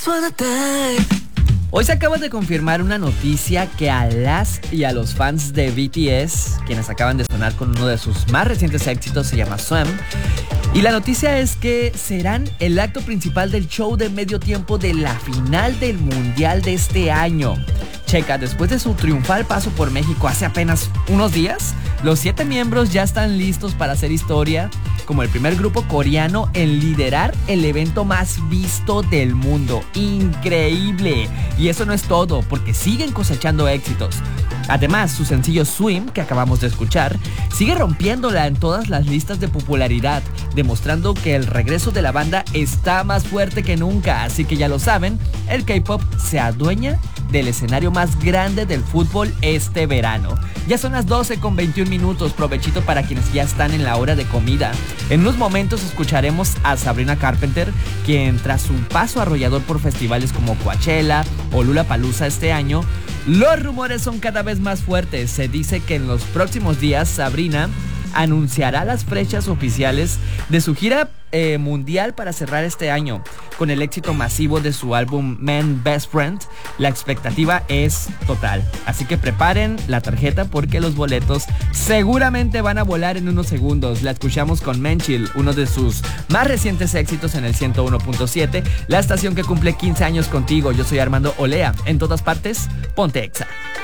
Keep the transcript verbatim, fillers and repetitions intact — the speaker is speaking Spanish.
Hoy se acaba de confirmar una noticia que a las y a los fans de B T S, quienes acaban de sonar con uno de sus más recientes éxitos, se llama Swim. Y la noticia es que serán el acto principal del show de medio tiempo de la final del Mundial de este año. Checa, después de su triunfal paso por México hace apenas unos días, los siete miembros ya están listos para hacer historia como el primer grupo coreano en liderar el evento más visto del mundo. ¡Increíble! Y eso no es todo, porque siguen cosechando éxitos. Además, su sencillo Swim, que acabamos de escuchar, sigue rompiéndola en todas las listas de popularidad, demostrando que el regreso de la banda está más fuerte que nunca. Así que ya lo saben, el K-pop se adueña del escenario más grande del fútbol este verano. Ya son las doce con veintiún minutos, provechito para quienes ya están en la hora de comida. En unos momentos escucharemos a Sabrina Carpenter, quien tras un paso arrollador por festivales como Coachella o Lollapalooza este año, los rumores son cada vez más fuertes. Se dice que en los próximos días Sabrina anunciará las fechas oficiales de su gira eh, mundial para cerrar este año. Con el éxito masivo de su álbum Man Best Friend, la expectativa es total. Así que preparen la tarjeta porque los boletos seguramente van a volar en unos segundos. La escuchamos con Menchill, uno de sus más recientes éxitos en el ciento uno punto siete, la estación que cumple quince años contigo. Yo soy Armando Olea. En todas partes, ponte Exa.